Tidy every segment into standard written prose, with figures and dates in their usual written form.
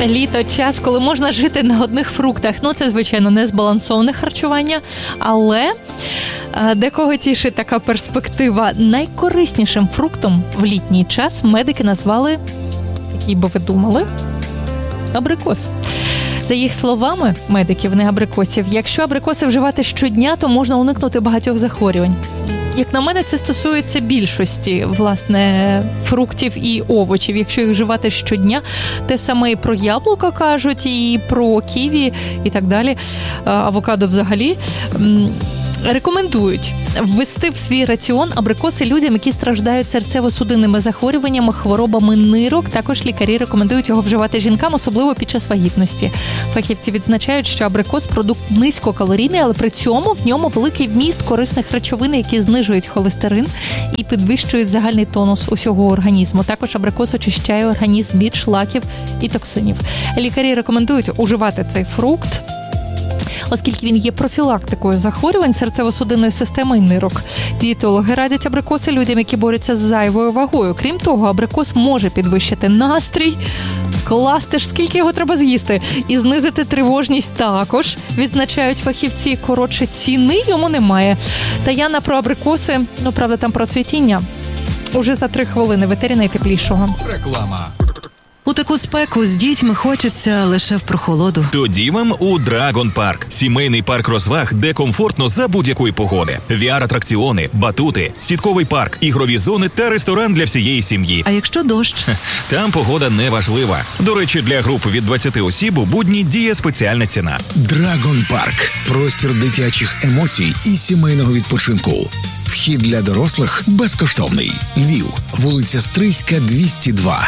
Літо – час, коли можна жити на одних фруктах. Це, звичайно, не збалансоване харчування, але декого тішить така перспектива. Найкориснішим фруктом в літній час медики назвали, який би ви думали, абрикос. За їх словами, медиків, не абрикосів, якщо абрикоси вживати щодня, то можна уникнути багатьох захворювань. Як на мене, це стосується більшості, власне, фруктів і овочів. Якщо їх вживати щодня, те саме і про яблука кажуть, і про ківі, і так далі. Авокадо взагалі. Рекомендують ввести в свій раціон абрикоси людям, які страждають серцево-судинними захворюваннями, хворобами нирок. Також лікарі рекомендують його вживати жінкам, особливо під час вагітності. Фахівці відзначають, що абрикос – продукт низькокалорійний, але при цьому в ньому великий вміст корисних речовин, які знижують холестерин і підвищують загальний тонус усього організму. Також абрикос очищає організм від шлаків і токсинів. Лікарі рекомендують уживати цей фрукт, оскільки він є профілактикою захворювань серцево-судинної системи і нирок. Дієтологи радять абрикоси людям, які борються з зайвою вагою. Крім того, абрикос може підвищити настрій. Клас, теж скільки його треба з'їсти? І знизити тривожність також, відзначають фахівці. Коротше, ціни йому немає. Таяна про абрикоси, правда, там про цвітіння. Уже за 3 хвилини в етері найтеплішого. Реклама. У таку спеку з дітьми хочеться лише в прохолоду. Тоді вам у Драгон Парк. Сімейний парк розваг, де комфортно за будь-якої погоди. VR-атракціони, батути, сітковий парк, ігрові зони та ресторан для всієї сім'ї. А якщо дощ? Там погода не важлива. До речі, для груп від 20 осіб у будні діє спеціальна ціна. Драгон Парк. Простір дитячих емоцій і сімейного відпочинку. Вхід для дорослих безкоштовний. Львів. Вулиця Стрийська, 202.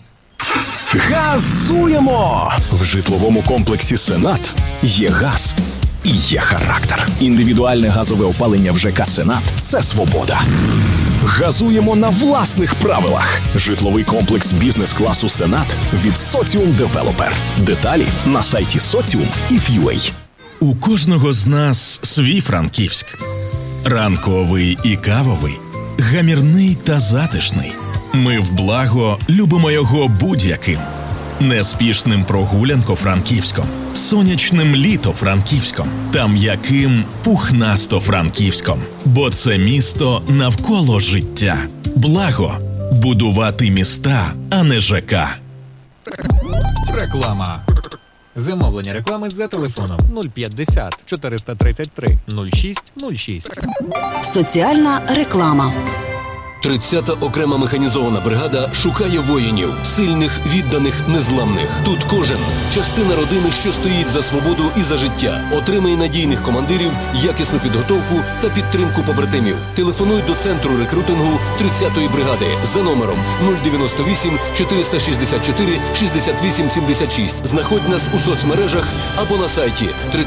Газуємо! В житловому комплексі «Сенат» є газ і є характер. Індивідуальне газове опалення в ЖК «Сенат» – це свобода. Газуємо на власних правилах. Житловий комплекс бізнес-класу «Сенат» від Соціум Девелопер. Деталі на сайті Соціум і Ф'юей. У кожного з нас свій Франківськ. Ранковий і кавовий, гамірний та затишний. Ми в благо любимо його будь-яким. Неспішним прогулянко-франківськом, сонячним літо-франківськом та м'яким пухнасто-франківськом. Бо це місто навколо життя. Благо – будувати міста, а не ЖК. Реклама. Замовлення реклами за телефоном 050 433 06 06. Соціальна реклама. 30-та окрема механізована бригада шукає воїнів, сильних, відданих, незламних. Тут кожен – частина родини, що стоїть за свободу і за життя. Отримає надійних командирів, якісну підготовку та підтримку побратимів. Телефонуй до центру рекрутингу 30-ї бригади за номером 098 464 68 76. Знаходь нас у соцмережах або на сайті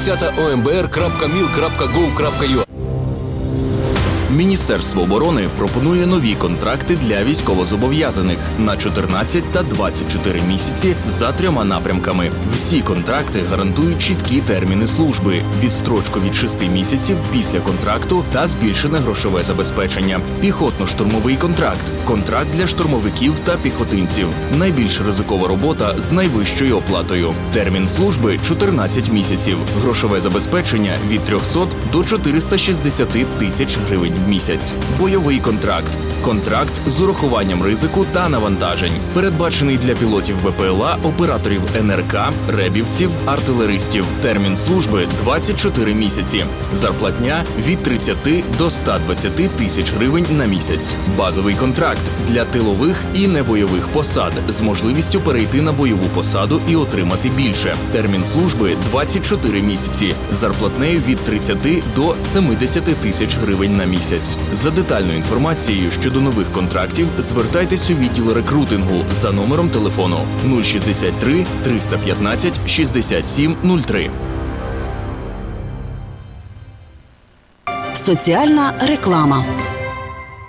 30ombr.mil.gov.ua. Міністерство оборони пропонує нові контракти для військовозобов'язаних на 14 та 24 місяці за 3 напрямками. Всі контракти гарантують чіткі терміни служби, відстрочку від 6 місяців після контракту та збільшене грошове забезпечення. Піхотно-штурмовий контракт, контракт для штурмовиків та піхотинців. Найбільш ризикова робота з найвищою оплатою. Термін служби – 14 місяців. Грошове забезпечення – від 300 до 460 тисяч гривень в місяць. Бойовий контракт. Контракт з урахуванням ризику та навантажень. Передбачений для пілотів БПЛА, операторів НРК, ребівців, артилеристів. Термін служби – 24 місяці. Зарплатня – від 30 до 120 тисяч гривень на місяць. Базовий контракт для тилових і небойових посад з можливістю перейти на бойову посаду і отримати більше. Термін служби – 24 місяці. Зарплатнею від 30 до 70 тисяч гривень на місяць. За детальною інформацією щодо нових контрактів звертайтесь у відділ рекрутингу за номером телефону 063 315 67 03. Соціальна реклама.